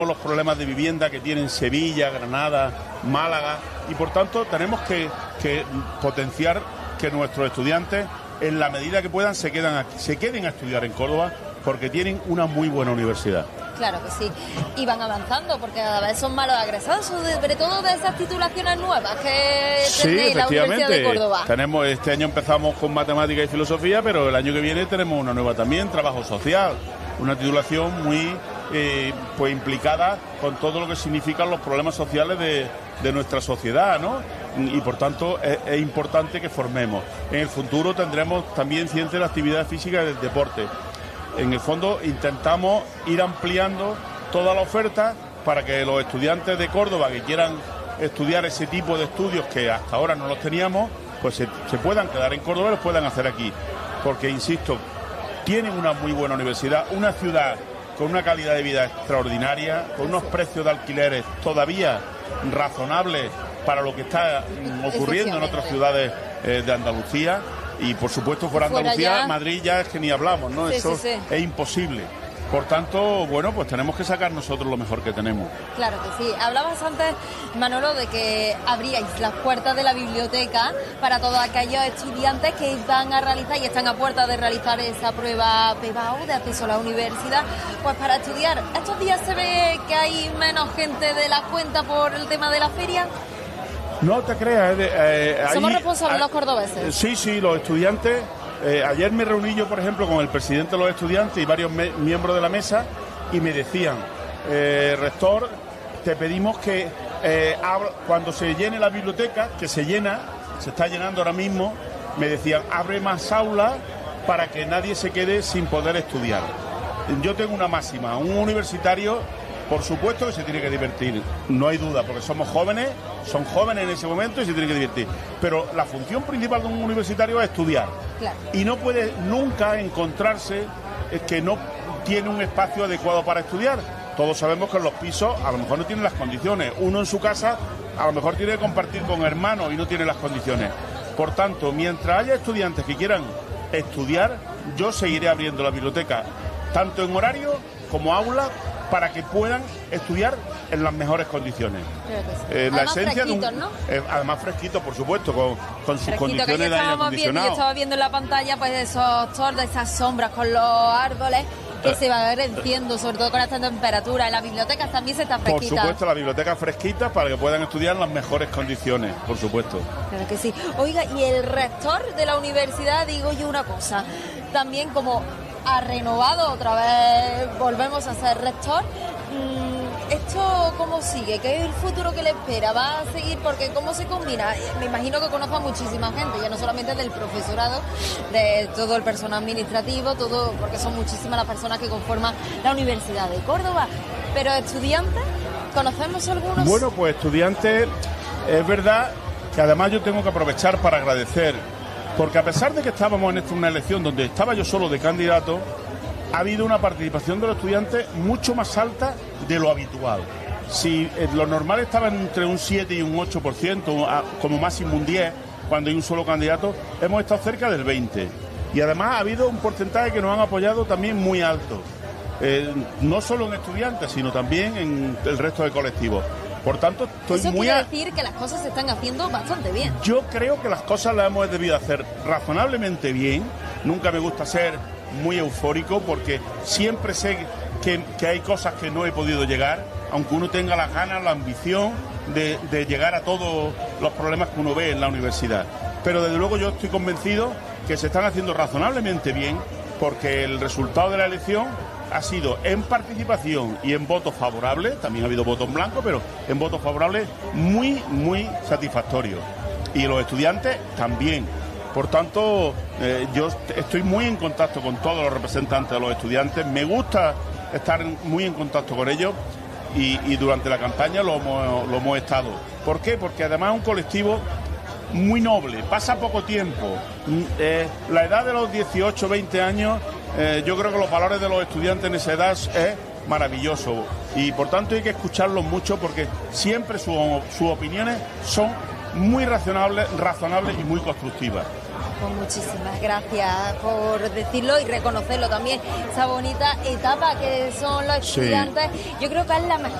los problemas de vivienda que tienen Sevilla, Granada, Málaga, y por tanto tenemos que potenciar que nuestros estudiantes, en la medida que puedan, se queden a estudiar en Córdoba, porque tienen una muy buena universidad. Claro que sí, y van avanzando porque cada vez son más los egresados, sobre todo de esas titulaciones nuevas que tenéis la Universidad de Córdoba. Este año empezamos con matemática y filosofía, pero el año que viene tenemos una nueva también, trabajo social, una titulación muy pues implicada con todo lo que significan los problemas sociales de nuestra sociedad, ¿no? Y por tanto es importante que formemos. En el futuro tendremos también ciencia de la actividad física y del deporte. En el fondo intentamos ir ampliando toda la oferta para que los estudiantes de Córdoba que quieran estudiar ese tipo de estudios que hasta ahora no los teníamos, pues se puedan quedar en Córdoba y los puedan hacer aquí. Porque, insisto, tienen una muy buena universidad, una ciudad con una calidad de vida extraordinaria, con unos precios de alquileres todavía razonables para lo que está ocurriendo en otras ciudades de Andalucía. Y por supuesto fuera Andalucía, Madrid ya es que ni hablamos, ¿no? Eso es imposible. Por tanto, bueno, pues tenemos que sacar nosotros lo mejor que tenemos. Claro que sí. Hablabas antes, Manolo, de que abríais las puertas de la biblioteca para todos aquellos estudiantes que van a realizar y están a puerta de realizar esa prueba PEBAU de acceso a la universidad, pues para estudiar. ¿Estos días se ve que hay menos gente de la cuenta por el tema de la feria? No te creas. ¿Somos responsables los cordobeses? Sí, los estudiantes. Ayer me reuní yo, por ejemplo, con el presidente de los estudiantes y varios miembros de la mesa y me decían, rector, te pedimos que cuando se llene la biblioteca, que se está llenando ahora mismo, me decían, abre más aulas para que nadie se quede sin poder estudiar. Yo tengo una máxima, un universitario, por supuesto que se tiene que divertir, no hay duda, porque son jóvenes en ese momento y se tienen que divertir. Pero la función principal de un universitario es estudiar. Claro. Y no puede nunca encontrarse que no tiene un espacio adecuado para estudiar. Todos sabemos que en los pisos a lo mejor no tienen las condiciones. Uno en su casa a lo mejor tiene que compartir con hermanos y no tiene las condiciones. Por tanto, mientras haya estudiantes que quieran estudiar, yo seguiré abriendo la biblioteca, tanto en horario como aula, para que puedan estudiar en las mejores condiciones. La esencia de un, ¿no? Además fresquito, por supuesto, con sus condiciones de aire acondicionado. Yo estaba viendo en la pantalla pues esos tordos, esas sombras con los árboles que se va venciendo, sobre todo con esta temperatura. En las bibliotecas también se está fresquita. Por supuesto, la biblioteca fresquita para que puedan estudiar en las mejores condiciones, por supuesto. Claro que sí. Oiga, y el rector de la universidad, digo yo una cosa, también como ha renovado otra vez, volvemos a ser rector. ¿Esto cómo sigue? ¿Qué es el futuro que le espera? ¿Va a seguir? Porque ¿cómo se combina? Me imagino que conozco a muchísima gente, ya no solamente del profesorado, de todo el personal administrativo, todo, porque son muchísimas las personas que conforman la Universidad de Córdoba. Pero estudiantes, ¿conocemos algunos? Bueno, pues estudiantes, es verdad que además yo tengo que aprovechar para agradecer, porque a pesar de que estábamos en una elección donde estaba yo solo de candidato, ha habido una participación de los estudiantes mucho más alta de lo habitual. Si lo normal estaba entre un 7 y un 8%, como máximo un 10%, cuando hay un solo candidato, hemos estado cerca del 20%. Y además ha habido un porcentaje que nos han apoyado también muy alto, no solo en estudiantes, sino también en el resto de colectivos. Por tanto, eso quiere decir que las cosas se están haciendo bastante bien. Yo creo que las cosas las hemos debido hacer razonablemente bien. Nunca me gusta ser muy eufórico porque siempre sé que hay cosas que no he podido llegar, aunque uno tenga las ganas, la ambición de llegar a todos los problemas que uno ve en la universidad. Pero desde luego yo estoy convencido que se están haciendo razonablemente bien, porque el resultado de la elección ha sido en participación y en votos favorables, también ha habido votos en blanco, pero en votos favorables muy, muy satisfactorio. Y los estudiantes también. Por tanto, yo estoy muy en contacto con todos los representantes de los estudiantes, me gusta estar muy en contacto con ellos y durante la campaña lo hemos estado. ¿Por qué? Porque además es un colectivo muy noble, pasa poco tiempo. La edad de los 18, 20 años, yo creo que los valores de los estudiantes en esa edad es maravilloso y por tanto hay que escucharlos mucho porque siempre sus opiniones son muy razonables y muy constructivas. Pues muchísimas gracias por decirlo y reconocerlo también, esa bonita etapa que son los estudiantes. Yo creo que es la mejor